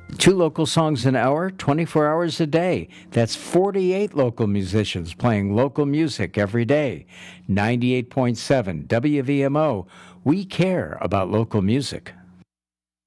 Two local songs an hour, 24 hours a day. That's 48 local musicians playing local music every day. 98.7 WVMO. We care about local music.